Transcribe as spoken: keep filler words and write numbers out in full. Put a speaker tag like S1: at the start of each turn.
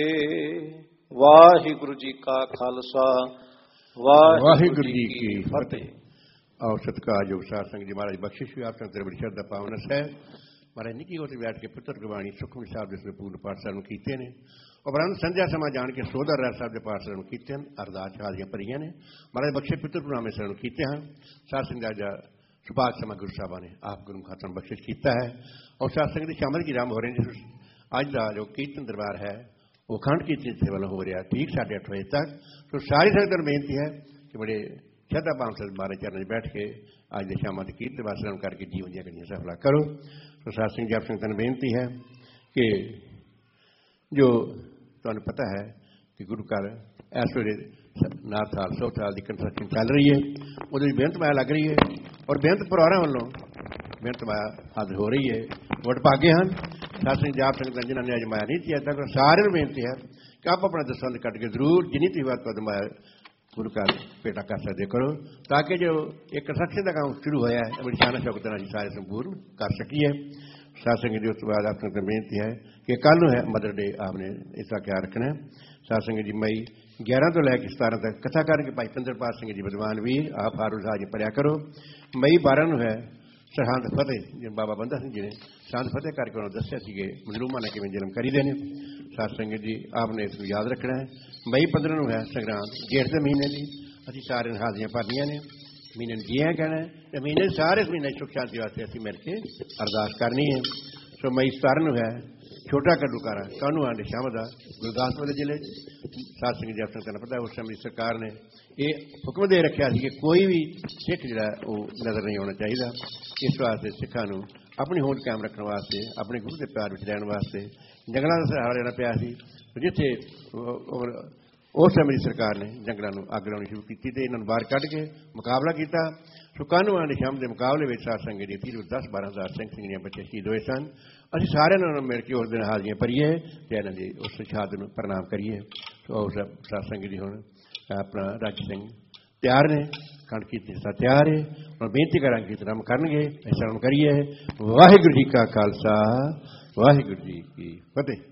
S1: ਵਾਹਿਗੁਰੂ ਜੀ ਕਾ ਖਾਲਸਾ
S2: ਵਾਹਿਗੁਰੂ ਜੀ ਕੀ ਫਤਿਹ। ਆਓ ਸਤਿਕਾਰਯੋਗ ਸਾਧ ਸੰਗਤ ਜੀ, ਮਹਾਰਾਜ ਬਖਸ਼ਿਸ਼ ਵੀ ਆਪ ਸੰਗਤ ਬੜੀ ਸ਼ਰਧਾ ਪਾਵਨ ਹੈ। ਮਹਾਰਾਜ ਨਿੱਕੀ ਹੋਤੀ ਬੈਠ ਕੇ ਪੁੱਤਰ ਗੁਰਬਾਣੀ ਸੁਖਮਨੀ ਸਾਹਿਬ ਦੇ ਸੰਪੂਰਨ ਪਾਠ ਸਾਹਿਬ ਨੂੰ ਕੀਤੇ ਨੇ। ਉਪਰੰਤ ਸੰਧਿਆ ਸਮਾਂ ਜਾਣ ਕੇ ਸੋਧਰ ਰਹਿ ਸਾਹਿਬ ਦੇ ਪਾਠ ਸਾਹਿਬ ਨੂੰ ਕੀਤੇ ਹਨ। ਅਰਦਾਸ ਹਾਜ਼ਰੀਆਂ ਭਰੀਆਂ ਨੇ। ਮਹਾਰਾਜ ਬਖਸ਼ੇ ਪਿੱਤਰ ਗੁਰਨਾਮੇ ਸਾਹਿਬ ਨੂੰ ਕੀਤੇ ਹਨ। ਸਾਧ ਸੰਗਤ ਦਾ ਸੁਭਾਗ ਸਮਾਂ ਗੁਰੂ ਸਾਹਿਬਾਂ ਨੇ ਆਪ ਗੁਰੂ ਖਾਤਰ ਨੂੰ ਬਖਸ਼ਿਸ਼ ਕੀਤਾ ਹੈ। ਔਰ ਸਾਧ ਸੰਗਤ ਦੀ ਸ਼ਾਮਲ ਕੀ ਰਾਮ ਹੋ ਰਹੇ ਨੇ। ਅੱਜ ਦਾ ਜੋ ਕੀਰਤਨ ਦਰਬਾਰ ਹੈ ਉਹ ਅਖੰਡ ਕੀਰਤਨ ਸੇ ਵੱਲੋਂ ਹੋ ਰਿਹਾ ਠੀਕ ਸਾਢੇ ਅੱਠ ਵਜੇ ਤੱਕ। ਸੋ ਸਾਰੀ ਸੰਗਤ ਨੂੰ ਬੇਨਤੀ ਹੈ ਕਿ ਬੜੇ ਸ਼ਰਧਾ ਭਾਵ ਨਾਲ ਬਾਰੇ ਚਰਨਾਂ 'ਚ ਬੈਠ ਕੇ ਅੱਜ ਦੇ ਸ਼ਾਮਾਂ ਦੇ ਕੀਰਤਨ ਵਾਸਨ ਕਰਕੇ ਜੀਵਨ ਦੀਆਂ ਗੱਡੀਆਂ ਸਫਲਾ ਕਰੋ। ਸੋ ਸਾਧ ਸਿੰਘ ਜੀ ਆਪ ਸੰਗਤਾਂ ਨੂੰ ਬੇਨਤੀ ਹੈ ਕਿ ਜੋ ਤੁਹਾਨੂੰ ਪਤਾ ਹੈ ਕਿ ਗੁਰੂ ਘਰ ਇਸ ਵੇਲੇ ਨਾਥ ਹਾਲ ਸੌ ਸਾਲ ਦੀ ਕੰਸਟਰਕਸ਼ਨ ਚੱਲ ਰਹੀ ਹੈ। ਉਹਦੇ ਵਿੱਚ ਬੇਅੰਤ ਮਾਇਆ ਲੱਗ ਰਹੀ ਹੈ ਔਰ ਬੇਅੰਤ ਪਰਿਵਾਰਾਂ ਵੱਲੋਂ ਬੇਅੰਤ ਮਾਇਆ ਹੱਦ ਹੋ ਰਹੀ ਹੈ। ਵੋਟ ਪਾਗੇ ਹਨ। ਸਾਧ ਸਿੰਘ ਜੀ ਆਪ ਸੰਗਤਾਂ ਜਿਨ੍ਹਾਂ ਨੇ ਅੱਜ ਮਾਇਆ ਨਹੀਂ ਦਿੱਤੀ, ਅੱਜ ਤੱਕ ਸਾਰਿਆਂ ਨੂੰ ਬੇਨਤੀ ਹੈ ਕਿ ਆਪ ਆਪਣਾ ਦਸਵੰਧ ਕੱਢ ਕੇ ਜ਼ਰੂਰ ਜਿੰਨੀ ਤੁਸੀਂ ਵੱਧ ਤੋਂ ਵੱਧ ਮਾਇਆ ਗੁਰੂ ਘਰ ਭੇਟਾ ਕਰ ਸਕਦੇ ਕਰੋ, ਤਾਂ ਕਿ ਜੋ ਇੱਕ ਕੰਸਟਰਕਸ਼ਨ ਦਾ ਕੰਮ ਸ਼ੁਰੂ ਹੋਇਆ ਹੈ ਬੜੀ ਸ਼ਾਨ ਸ਼ੌਕਤ ਨਾਲ ਅਸੀਂ ਸਾਰੇ ਸੰਪੂਰਨ ਕਰ ਸਕੀਏ। ਸਾਧ ਸੰਗਤ ਜੀ ਉਸ ਤੋਂ ਬਾਅਦ ਆਪ ਸੰਗਤ ਨੂੰ ਬੇਨਤੀ ਹੈ ਕਿ ਕੱਲ੍ਹ ਨੂੰ ਹੈ ਮਦਰ ਡੇ, ਆਪ ਨੇ ਇਸ ਦਾ ਖਿਆਲ ਰੱਖਣਾ ਹੈ। ਸਾਧ ਸੰਗਤ ਜੀ ਮਈ ਗਿਆਰਾਂ ਤੋਂ ਲੈ ਕੇ ਸਤਾਰਾਂ ਤੱਕ ਕਥਾ ਕਰਕੇ ਭਾਈ ਪਿੰਦਰਪਾਲ ਸਿੰਘ ਜੀ ਵਿਦਵਾਨ ਵੀਰ ਆਪ ਹਾਰੂ ਸਾਹਿਬ ਜੀ ਪੜ੍ਹਿਆ ਕਰੋ। ਮਈ ਬਾਰਾਂ ਨੂੰ ਹੈ ਸਰਹੰਦ ਫਤਿਹ, ਜਿਵੇਂ ਬਾਬਾ ਬੰਦਾ ਸਿੰਘ ਜੀ ਨੇ ਸਰਹੰਦ ਫਤਿਹ ਕਰਕੇ ਉਹਨਾਂ ਦੱਸਿਆ ਸੀਗੇ ਮਜਲੂਮਾਂ ਨੇ ਕਿਵੇਂ ਜਨਮ ਕਰੀਦੇ ਨੇ। ਸਾਧ ਸੰਗਤ ਜੀ ਆਪ ਨੇ ਇਸ ਨੂੰ ਯਾਦ ਰੱਖਣਾ ਹੈ। ਮਈ ਪੰਦਰਾਂ ਨੂੰ ਹੈ ਸੰਗਰਾਂਦ, ਜੇਠ ਦੇ ਮਹੀਨੇ ਦੀ ਅਸੀਂ ਸਾਰਿਆਂ ਨੂੰ ਹਾਜ਼ਰੀਆਂ ਭਰਨੀਆਂ ਨੇ। ਮਹੀਨੇ ਨੂੰ ਜੀਆਂ ਕਹਿਣਾ ਹੈ ਅਤੇ ਮਹੀਨੇ ਸਾਰੇ ਮਹੀਨੇ ਸੁੱਖ ਸ਼ਾਂਤੀ ਵਾਸਤੇ ਅਸੀਂ ਮਿਲ ਕੇ ਅਰਦਾਸ ਕਰਨੀ ਹੈ। ਸੋ ਮਈ ਸਤਾਰਾਂ ਨੂੰ ਹੈ ਛੋਟਾ ਘੱਲੂਘਾਰਾ ਕਾਹਨੂੰ ਆਂਡੇ ਸ਼ਾਮ ਦਾ ਗੁਰਦਾਸਪੁਰ ਦੇ ਜ਼ਿਲ੍ਹੇ 'ਚ। ਸਾਧ ਸੰਗਤ ਜੀ ਆਪ ਸੰਗਤਾਂ ਨੂੰ ਪਤਾ ਉਸ ਸਮੇਂ ਸਰਕਾਰ ਨੇ ਇਹ ਹੁਕਮ ਦੇ ਰੱਖਿਆ ਸੀ ਕਿ ਕੋਈ ਵੀ ਸਿੱਖ ਜਿਹੜਾ ਉਹ ਨਜ਼ਰ ਨਹੀਂ ਆਉਣਾ ਚਾਹੀਦਾ। ਇਸ ਵਾਸਤੇ ਸਿੱਖਾਂ ਨੂੰ ਆਪਣੀ ਹੋਂਦ ਕਾਇਮ ਰੱਖਣ ਵਾਸਤੇ, ਆਪਣੇ ਗੁਰੂ ਦੇ ਪਿਆਰ ਵਿੱਚ ਰਹਿਣ ਵਾਸਤੇ ਜੰਗਲਾਂ ਦਾ ਸਹਾਰਾ ਲੈਣਾ ਪਿਆ ਸੀ। ਜਿੱਥੇ ਉਸ ਸਮੇਂ ਦੀ ਸਰਕਾਰ ਨੇ ਜੰਗਲਾਂ ਨੂੰ ਅੱਗ ਲਾਉਣੀ ਸ਼ੁਰੂ ਕੀਤੀ ਅਤੇ ਇਹਨਾਂ ਨੂੰ ਬਾਹਰ ਕੱਢ ਕੇ ਮੁਕਾਬਲਾ ਕੀਤਾ। ਸੋ ਕਾਹਨੂੰ ਆਂਡੇ ਸ਼ਾਮ ਦੇ ਮੁਕਾਬਲੇ ਵਿੱਚ ਸਾਧ ਸੰਗਤ ਜੀ ਤੀਹ ਦਸ ਬਾਰਾਂ ਹਜ਼ਾਰ ਸਿੰਘ ਸਿੰਘਣੀਆਂ ਬੱਚੇ ਸ਼ਹੀਦ ਹੋਏ ਸਨ। ਅਸੀਂ ਸਾਰਿਆਂ ਨਾਲ ਮਿਲ ਕੇ ਉਸ ਦਿਨ ਹਾਜ਼ਰੀਆਂ ਭਰੀਏ ਅਤੇ ਇਹਨਾਂ ਦੀ ਉਸ ਸ਼ਹਾਦਤ ਨੂੰ ਪ੍ਰਣਾਮ ਕਰੀਏ। ਸੋ ਸਾਧ ਸੰਗਤ ਜੀ ਹੁਣ ਆਪਣਾ ਰਾਜ ਸਿੰਘ ਤਿਆਰ ਨੇ, ਖੰਡ ਕੀਰਤਨ ਹਿੱਸਾ ਤਿਆਰ ਹੈ। ਹੁਣ ਬੇਨਤੀ ਕਰਾਂਗੇ ਕੀਰਤਨ ਕਰਨਗੇ, ਸ਼ਰਮ ਕਰੀਏ। ਵਾਹਿਗੁਰੂ ਜੀ ਕਾ ਖਾਲਸਾ, ਵਾਹਿਗੁਰੂ ਜੀ ਕੀ ਫਤਿਹ।